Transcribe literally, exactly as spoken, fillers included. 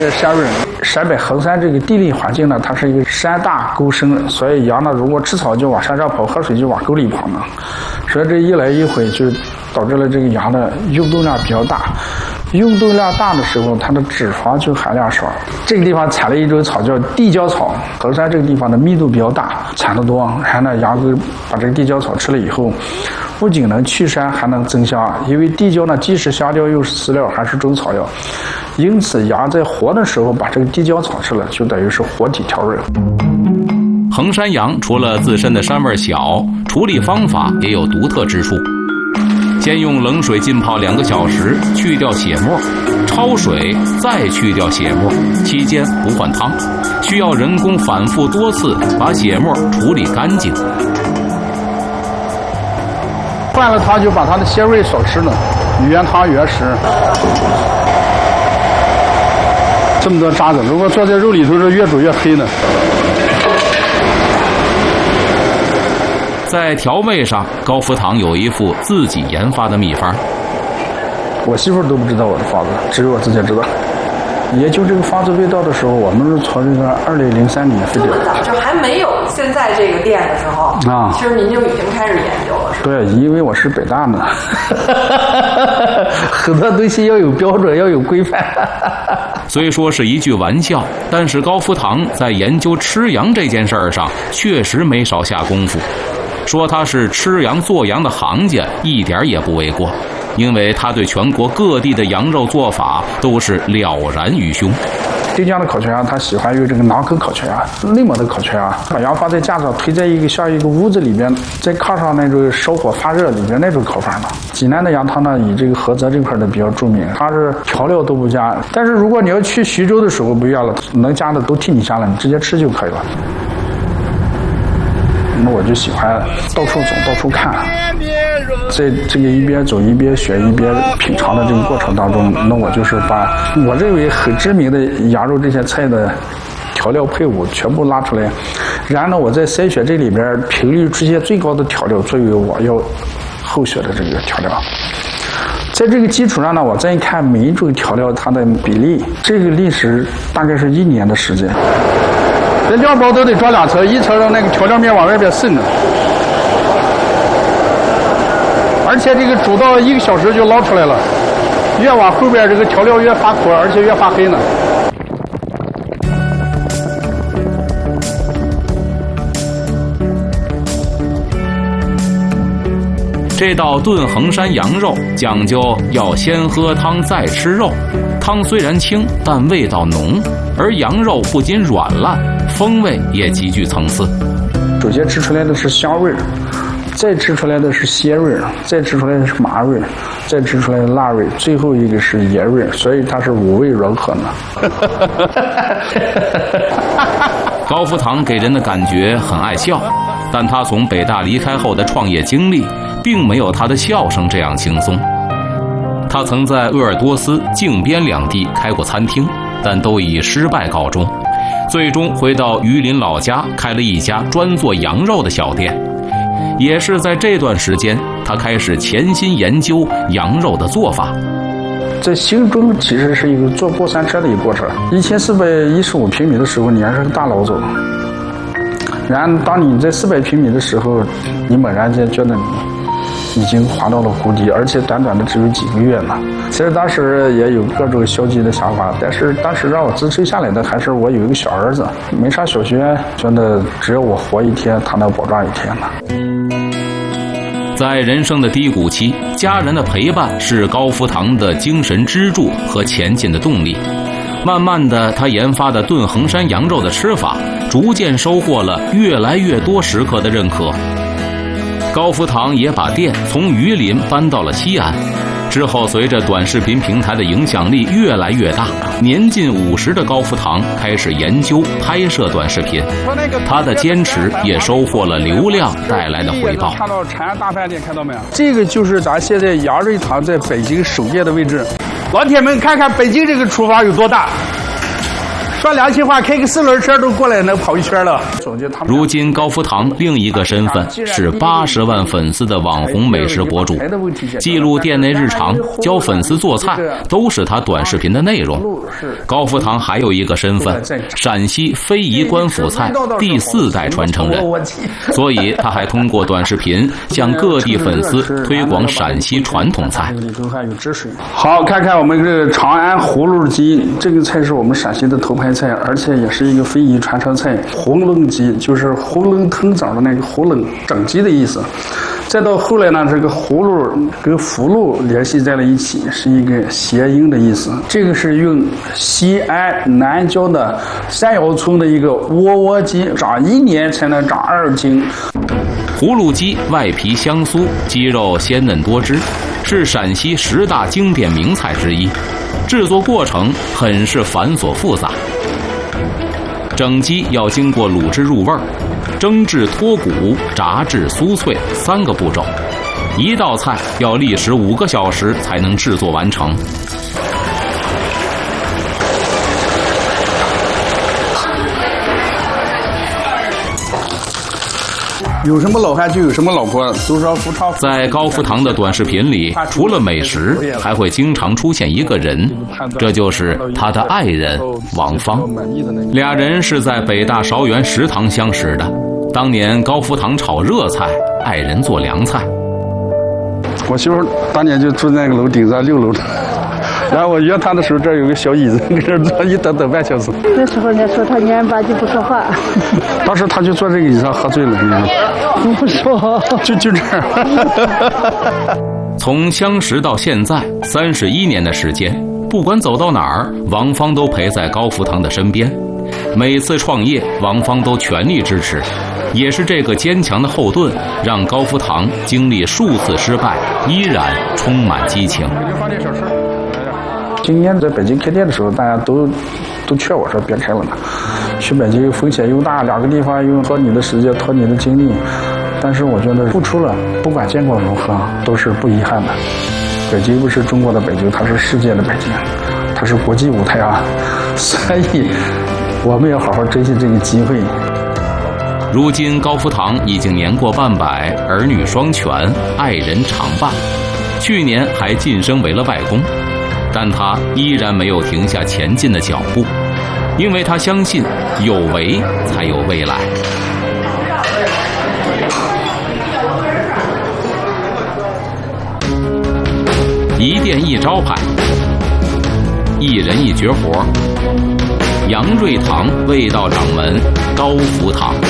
山味，陕北衡山这个地理环境呢，它是一个山大沟深，所以羊呢如果吃草就往山上跑，喝水就往沟里跑呢，所以这一来一回就导致了这个羊的运动量比较大。运动量大的时候，它的脂肪就含量少。这个地方产了一种草叫地胶草，衡山这个地方的密度比较大，产得多，然后呢，羊给把这个地胶草吃了以后，不仅能去膻，还能增香。因为地胶呢，既是香料又是饲料，还是中草药，因此羊在活的时候把这个地胶草吃了，就等于是活体调味。 衡山羊除了自身的膻味小，处理方法也有独特之处。先用冷水浸泡两个小时，去掉血沫，焯水再去掉血沫，期间不换汤，需要人工反复多次把血沫处理干净。 换了汤就把它的鲜味少吃了，原汤原食。这么多渣子，如果做在肉里头，是越煮越黑呢。 在调味上，高福堂有一副自己研发的秘方。 我媳妇都不知道我的方子，只有我自己知道。研究这个方子味道的时候，我们是从这个二零零三年这么早就还没有现在这个店的时候啊，其实您就已经开始研究了，是吧？ 对，因为我是北大的，很多东西要有标准，要有规范。 虽说是一句玩笑，但是高福堂在研究吃羊这件事儿上确实没少下功夫。说他是吃羊做羊的行家，一点也不为过，因为他对全国各地的羊肉做法都是了然于胸。 新疆的烤全羊，他喜欢用这个馕口烤全羊；内蒙的烤全羊，把羊放在架上，推在一个像一个屋子里边，在炕上那种烧火发热里边那种烤法呢。济南的羊汤呢，以这个菏泽这块的比较著名，它是调料都不加。但是如果你要去徐州的时候不一样了，能加的都替你加了，你直接吃就可以了。那我就喜欢到处走，到处看，在这个一边走一边学一边品尝的这个过程当中，那我就是把我认为很知名的羊肉这些菜的调料配伍全部拉出来，然后呢，我在筛选这里边频率出现最高的调料作为我要后学的这个调料。在这个基础上呢，我再看每一种调料它的比例，这个历时大概是一年的时间。这料包都得装两层，一层让那个调料面往外边渗呢，而且这个煮到一个小时就捞出来了，越往后边这个调料越发苦，而且越发黑呢。 这道炖衡山羊肉讲究要先喝汤再吃肉，汤虽然清，但味道浓，而羊肉不仅软烂，风味也极具层次。 首先吃出来的是香味，再吃出来的是鲜味，再吃出来的是麻味，再吃出来的辣味，最后一个是盐味，所以它是五味融合呢。 高福堂给人的感觉很爱笑，但他从北大离开后的创业经历并没有他的笑声这样轻松。他曾在鄂尔多斯、靖边两地开过餐厅，但都以失败告终。最终回到榆林老家，开了一家专做羊肉的小店。也是在这段时间，他开始潜心研究羊肉的做法。 在新中其实是一个坐过山车的一个过程。一千四百一十五平米的时候，你还是个大老总。然后当你在四百平米的时候，你猛然间觉得你已经滑到了谷底，而且短短的只有几个月呢。其实当时也有各种消极的想法，但是当时让我支撑下来的还是我有一个小儿子，没上小学，觉得只要我活一天，他能保障一天呢。 在人生的低谷期，家人的陪伴是高福堂的精神支柱和前进的动力。慢慢的，他研发的炖衡山羊肉的吃法，逐渐收获了越来越多食客的认可。高福堂也把店从榆林搬到了西安。之后，随着短视频平台的影响力越来越大，年近五十的高福堂开始研究拍摄短视频。他的坚持也收获了流量带来的回报。 看到长安大饭店，看到没有？这个就是咱现在羊肉堂在北京首店的位置。老铁们，看看北京这个厨房有多大， 说良心话，开个四轮车都过来能跑一圈了。 如今高福堂另一个身份是八十万粉丝的网红美食博主，记录店内日常，教粉丝做菜，都是他短视频的内容。高福堂还有一个身份，陕西非遗官府菜第四代传承人，所以他还通过短视频向各地粉丝推广陕西传统菜。 好，看看我们这个长安葫芦鸡，这个菜是我们陕西的头牌菜，而且也是一个非遗传承菜。囫囵鸡就是囫囵腾枣的那个囫囵，整鸡的意思。再到后来呢，这个葫芦跟福禄联系在了一起，是一个谐音的意思。这个是用西安南郊的山腰村的一个窝窝鸡，长一年才能长二斤。 葫芦鸡外皮香酥，鸡肉鲜嫩多汁，是陕西十大经典名菜之一。制作过程很是繁琐复杂，整鸡要经过卤制入味儿，蒸至脱骨，炸至酥脆三个步骤，一道菜要历时五个小时才能制作完成。 有什么老汉就有什么老婆，都说夫唱。 在高福堂的短视频里，除了美食，还会经常出现一个人，这就是他的爱人王芳。俩人是在北大韶园食堂相识的。当年高福堂炒热菜，爱人做凉菜。 我媳妇当年就住那个楼顶上六楼。然后我约他的时候，这儿有个小椅子，搁这坐一等等半小时。 那时候呢，说他年八就不说话。 当时他就坐这个椅子上喝醉了， 你不说， 就就这儿。 从相识到现在三十一年的时间，不管走到哪儿，王芳都陪在高福堂的身边。每次创业，王芳都全力支持，也是这个坚强的后盾，让高福堂经历数次失败，依然充满激情。 今年在北京开店的时候，大家都都劝我说别开了嘛，去北京风险又大，两个地方又拖你的时间，拖你的精力。但是我觉得付出了，不管结果如何，都是不遗憾的。北京不是中国的北京，它是世界的北京，它是国际舞台啊，所以我们要好好珍惜这个机会。 如今高福堂已经年过半百，儿女双全，爱人常伴，去年还晋升为了外公。但他依然没有停下前进的脚步，因为他相信有为才有未来。一店一招牌，一人一绝活，杨瑞堂味道掌门高福堂。